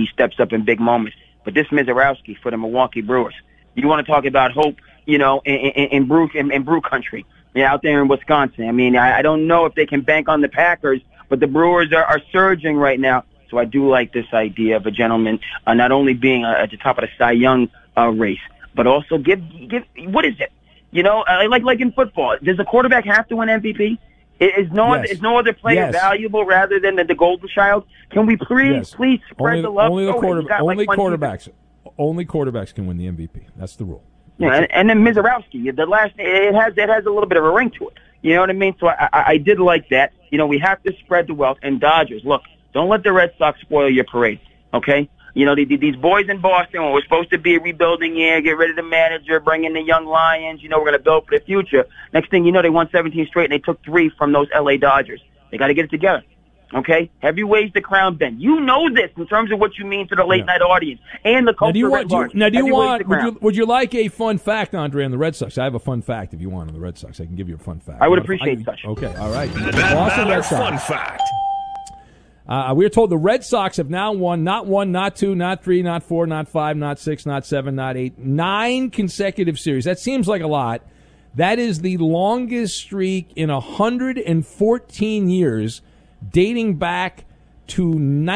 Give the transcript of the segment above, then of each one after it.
he steps up in big moments. But this Mizorowski for the Milwaukee Brewers. You want to talk about hope, in brew country, out there in Wisconsin. I mean, I don't know if they can bank on the Packers, but the Brewers are surging right now. So I do like this idea of a gentleman not only being at the top of the Cy Young race, but also give what is it? Like in football, does the quarterback have to win MVP? Is no other player valuable rather than the golden child? Can we please spread the love? Only quarterbacks can win the MVP. That's the rule. Yeah, and then Mizorowski, it has a little bit of a ring to it. You know what I mean? So I did like that. We have to spread the wealth. And Dodgers, look, don't let the Red Sox spoil your parade, okay? These boys in Boston, when we're supposed to be a rebuilding year, get rid of the manager, bring in the young Lions, we're going to build for the future. Next thing you know, they won 17 straight, and they took 3 from those L.A. Dodgers. They got to get it together, okay? Have you raised the crown, Ben? You know this in terms of what you mean to the late-night audience and the culture at large. Would you like a fun fact, Andre, on the Red Sox? I have a fun fact if you want on the Red Sox. I can give you a fun fact. I would appreciate such. Okay, all right. Ben Maller fun fact. We are told the Red Sox have now won not 1, not 2, not 3, not 4, not 5, not 6, not 7, not 8, 9 consecutive series. That seems like a lot. That is the longest streak in 114 years, dating back to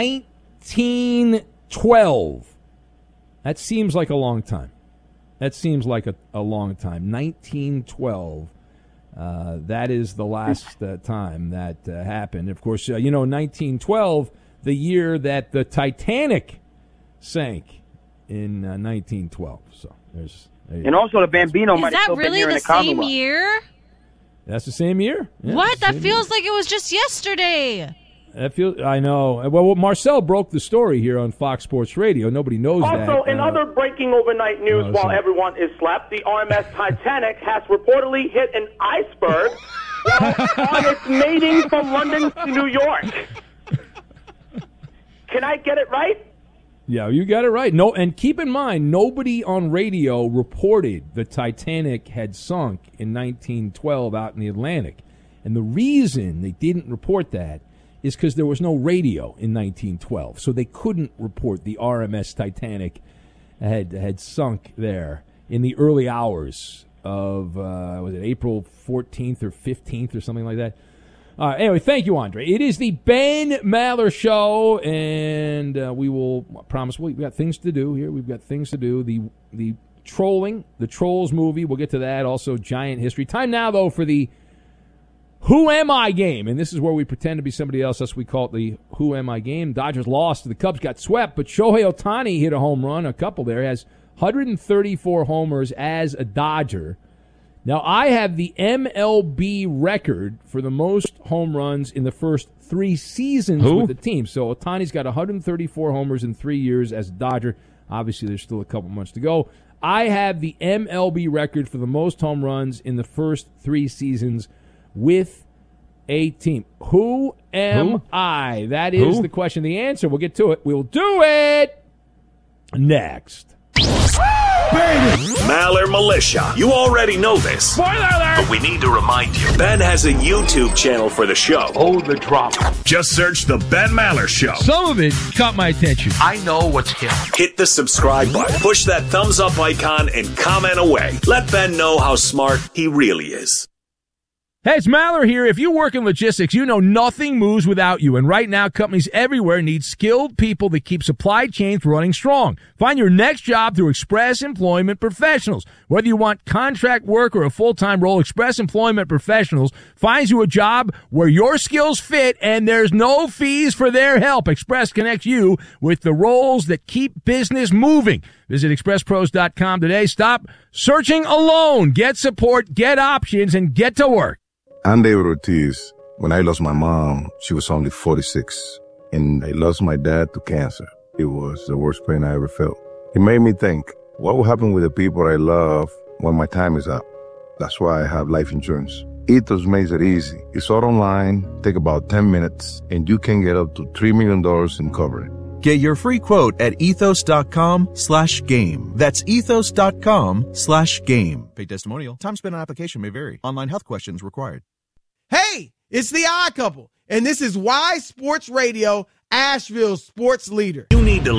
1912. That seems like a long time. 1912. That is the last time that happened. Of course, 1912, the year that the Titanic sank in 1912. So and also the Bambino might have still been here in the Is that really the same year? That's the same year. Yeah, what? That feels like it was just yesterday. I know. Well, Marcel broke the story here on Fox Sports Radio. Nobody knows that. Also, in other breaking overnight news, while everyone is slept, the RMS Titanic has reportedly hit an iceberg on its mating from London to New York. Can I get it right? Yeah, you got it right. No, and keep in mind, nobody on radio reported the Titanic had sunk in 1912 out in the Atlantic. And the reason they didn't report that is because there was no radio in 1912, so they couldn't report the RMS Titanic had sunk there in the early hours of was it April 14th or 15th or something like that. Anyway, thank you, Andre. It is the Ben Maller Show, and we will promise we've got things to do here. We've got things to do. The trolling, the Trolls movie. We'll get to that. Also, Giant history. Time now, though, for the Who Am I game, and this is where we pretend to be somebody else. That's what we call it, the Who Am I game. Dodgers lost. The Cubs got swept, but Shohei Ohtani hit a home run, a couple there. Has 134 homers as a Dodger. Now, I have the MLB record for the most home runs in the first 3 seasons with the team. So Ohtani's got 134 homers in 3 years as a Dodger. Obviously, there's still a couple months to go. I have the MLB record for the most home runs in the first 3 seasons with a team. Who am I? That is the question. The answer, we'll get to it. We'll do it next. Maller Militia. You already know this. Spoiler alert! But we need to remind you. Ben has a YouTube channel for the show. Oh, the drama. Just search The Ben Maller Show. Some of it caught my attention. I know what's hip. Hit the subscribe button. Push that thumbs up icon and comment away. Let Ben know how smart he really is. Hey, it's Maller here. If you work in logistics, you know nothing moves without you. And right now, companies everywhere need skilled people that keep supply chains running strong. Find your next job through Express Employment Professionals. Whether you want contract work or a full-time role, Express Employment Professionals finds you a job where your skills fit and there's no fees for their help. Express connects you with the roles that keep business moving. Visit expresspros.com today. Stop searching alone. Get support, get options, and get to work. I'm David Ortiz. When I lost my mom, she was only 46, and I lost my dad to cancer. It was the worst pain I ever felt. It made me think, what will happen with the people I love when my time is up? That's why I have life insurance. Ethos makes it easy. It's all online, take about 10 minutes, and you can get up to $3 million in coverage. Get your free quote at ethos.com/game. That's ethos.com/game. Paid testimonial. Time spent on application may vary. Online health questions required. Hey, it's the Odd Couple, and this is Why Sports Radio, Asheville's sports leader. You need to